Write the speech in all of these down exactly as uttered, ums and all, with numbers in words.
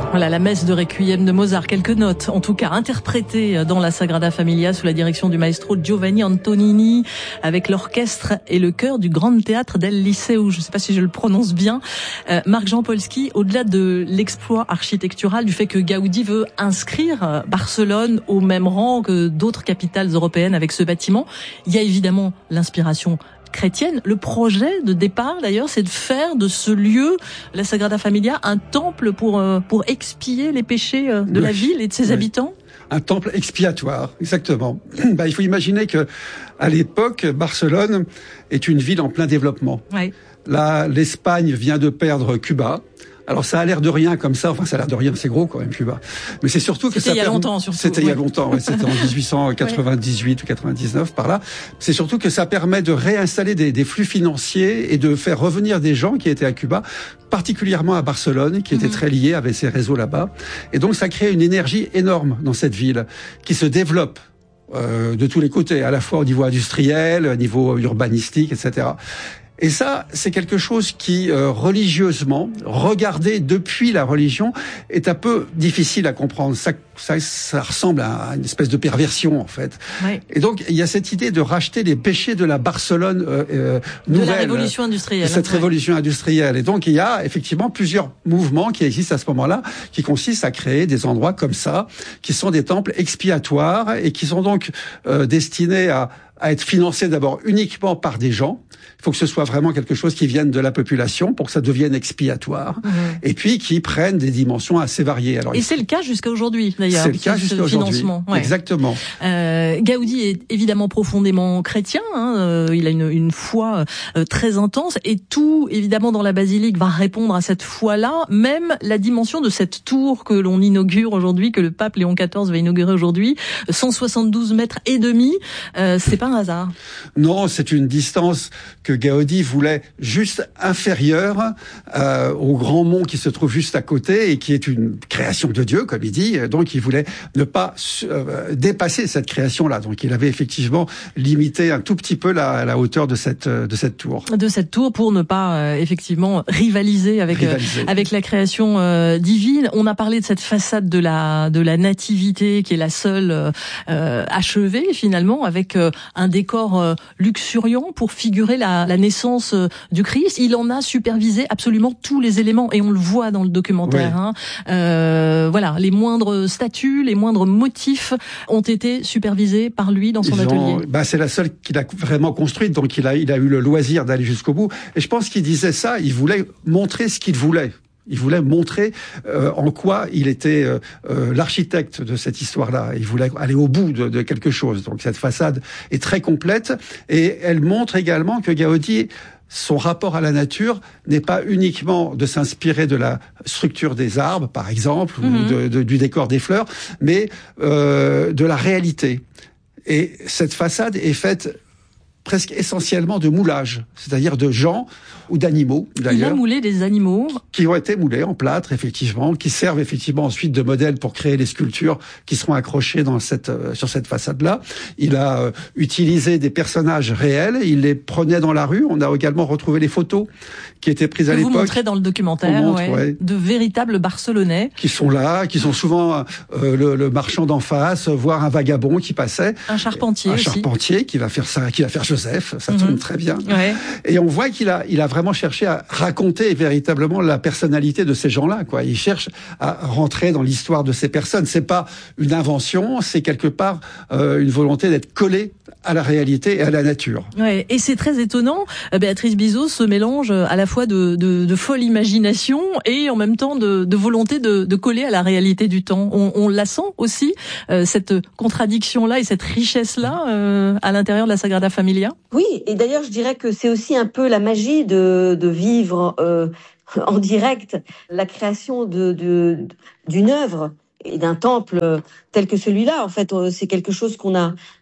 Voilà, la messe de Requiem de Mozart, quelques notes, en tout cas interprétées dans la Sagrada Familia sous la direction du maestro Giovanni Antonini, avec l'orchestre et le chœur du Grand Théâtre del Liceu. Je ne sais pas si je le prononce bien. Euh, Marc-Jean Polski, au-delà de l'exploit architectural, du fait que Gaudi veut inscrire Barcelone au même rang que d'autres capitales européennes avec ce bâtiment, il y a évidemment l'inspiration chrétienne. Le projet de départ, d'ailleurs, c'est de faire de ce lieu, la Sagrada Familia, un temple pour euh, pour expier les péchés de oui. la ville et de ses oui. habitants. Un temple expiatoire, exactement. Bah, il faut imaginer que, à l'époque, Barcelone est une ville en plein développement. Oui. Là, l'Espagne vient de perdre Cuba. Alors ça a l'air de rien comme ça, enfin ça a l'air de rien, c'est gros quand même Cuba. Mais c'est surtout que c'était ça il y a permet... longtemps surtout. C'était oui. il y a longtemps, ouais, c'était en dix-huit cent quatre-vingt-dix-huit ouais. ou quatre-vingt-dix-neuf par là. C'est surtout que ça permet de réinstaller des, des flux financiers et de faire revenir des gens qui étaient à Cuba, particulièrement à Barcelone, qui étaient mmh. très liés avec ces réseaux là-bas. Et donc ça crée une énergie énorme dans cette ville qui se développe. Euh, de tous les côtés, à la fois au niveau industriel, au niveau urbanistique, et cetera. Et ça, c'est quelque chose qui, euh, religieusement, regardé depuis la religion, est un peu difficile à comprendre. Ça, ça, ça ressemble à une espèce de perversion, en fait. Oui. Et donc, il y a cette idée de racheter les péchés de la Barcelone euh, euh, nouvelle. De la révolution industrielle. De cette ouais. révolution industrielle. Et donc, il y a effectivement plusieurs mouvements qui existent à ce moment-là, qui consistent à créer des endroits comme ça, qui sont des temples expiatoires et qui sont donc euh, destinés à à être financé d'abord uniquement par des gens. Il faut que ce soit vraiment quelque chose qui vienne de la population pour que ça devienne expiatoire. Mmh. Et puis qui prenne des dimensions assez variées. Alors, et c'est le cas jusqu'à aujourd'hui, d'ailleurs. C'est le cas jusqu'à aujourd'hui. Ouais. Exactement. Euh, Gaudi est évidemment profondément chrétien. Hein, euh, il a une, une foi euh, très intense. Et tout, évidemment, dans la basilique va répondre à cette foi-là. Même la dimension de cette tour que l'on inaugure aujourd'hui, que le pape Léon quatorze va inaugurer aujourd'hui, cent soixante-douze mètres et demi, euh, c'est pas un hasard. Non, c'est une distance que Gaudi voulait juste inférieure euh, au grand mont qui se trouve juste à côté et qui est une création de Dieu, comme il dit. Donc, il voulait ne pas euh, dépasser cette création-là. Donc, il avait effectivement limité un tout petit peu la, la hauteur de cette de cette tour. De cette tour pour ne pas euh, effectivement rivaliser avec rivaliser. Euh, avec la création euh, divine. On a parlé de cette façade de la de la nativité qui est la seule euh, achevée finalement avec euh, un décor euh, luxuriant pour figurer la, la naissance euh, du Christ. Il en a supervisé absolument tous les éléments et on le voit dans le documentaire. Oui. Hein. Euh, voilà, les moindres statues, les moindres motifs ont été supervisés par lui dans son Ils atelier. Ont, bah c'est la seule qu'il a vraiment construite, donc il a, il a eu le loisir d'aller jusqu'au bout. Et je pense qu'il disait ça, il voulait montrer ce qu'il voulait. Il voulait montrer euh, en quoi il était euh, euh, l'architecte de cette histoire-là. Il voulait aller au bout de, de quelque chose. Donc cette façade est très complète et elle montre également que Gaudi, son rapport à la nature n'est pas uniquement de s'inspirer de la structure des arbres, par exemple, mmh. ou de, de, du décor des fleurs, mais euh, de la réalité. Et cette façade est faite presque essentiellement de moulage, c'est-à-dire de gens ou d'animaux, d'ailleurs. Il a moulé des animaux. Qui ont été moulés en plâtre, effectivement, qui servent effectivement ensuite de modèle pour créer les sculptures qui seront accrochées dans cette, euh, sur cette façade-là. Il a euh, utilisé des personnages réels, il les prenait dans la rue. On a également retrouvé les photos qui étaient prises à l'époque. Vous montrez dans le documentaire, montre, ouais, ouais, de véritables Barcelonais. Qui sont là, qui sont souvent euh, le, le marchand d'en face, voire un vagabond qui passait. Un charpentier Un aussi. charpentier qui va faire ça, qui va faire Joseph, ça tourne mm-hmm. très bien. Ouais. Et on voit qu'il a, il a vraiment cherché à raconter véritablement la personnalité de ces gens-là, quoi. Il cherche à rentrer dans l'histoire de ces personnes. C'est pas une invention, c'est quelque part euh, une volonté d'être collé à la réalité et à la nature. Ouais. Et c'est très étonnant, Béatrice Bizot, ce mélange à la fois de, de, de folle imagination et en même temps de, de volonté de, de coller à la réalité du temps. On, on la sent aussi, euh, cette contradiction-là et cette richesse-là euh, à l'intérieur de la Sagrada Familia. Oui, et d'ailleurs je dirais que c'est aussi un peu la magie de, de vivre euh, en direct la création de, de, d'une œuvre et d'un temple tel que celui-là. En fait, c'est quelque chose qu'on a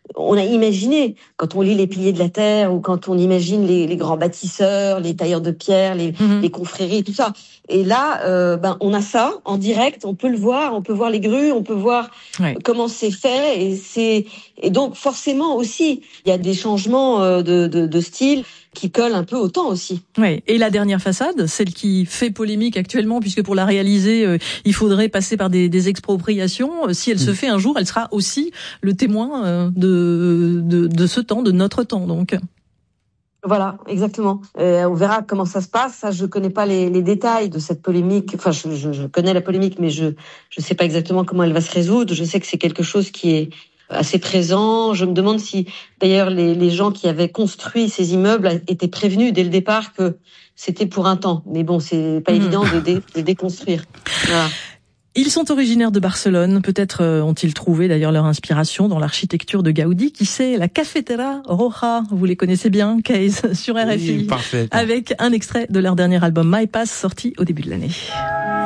on a imaginé, quand on lit Les Piliers de la Terre ou quand on imagine les, les grands bâtisseurs, les tailleurs de pierre, les, mmh. les confréries, tout ça. Et là, euh, ben, on a ça en direct, on peut le voir, on peut voir les grues, on peut voir ouais. comment c'est fait. Et, c'est, et donc, forcément aussi, il y a des changements de, de, de style qui collent un peu au temps aussi. Ouais. Et la dernière façade, celle qui fait polémique actuellement, puisque pour la réaliser, euh, il faudrait passer par des, des expropriations. Si elle mmh. se fait un jour, elle sera aussi le témoin euh, de, de, de ce temps, de notre temps, donc. Voilà, exactement. Euh, on verra comment ça se passe. Ça, je connais pas les, les détails de cette polémique. Enfin, je, je, je connais la polémique, mais je je sais pas exactement comment elle va se résoudre. Je sais que c'est quelque chose qui est assez présent. Je me demande si, d'ailleurs, les, les gens qui avaient construit ces immeubles étaient prévenus dès le départ que c'était pour un temps. Mais bon, c'est pas mmh. évident de, dé, de déconstruire. Voilà. Ils sont originaires de Barcelone. Peut-être ont-ils trouvé d'ailleurs leur inspiration dans l'architecture de Gaudi. Qui sait, la Cafetera Roja, vous les connaissez bien, Case, sur R F I, oui, parfait. Avec un extrait de leur dernier album My Pass, sorti au début de l'année.